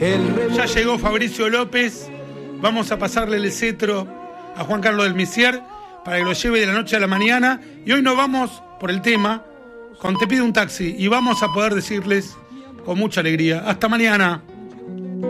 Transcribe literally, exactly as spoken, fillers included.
Ya llegó Fabricio López. Vamos a pasarle el cetro a Juan Carlos del Misier para que lo lleve de la noche a la mañana. Y hoy nos vamos por el tema con Te pido un taxi. Y vamos a poder decirles con mucha alegría: hasta mañana.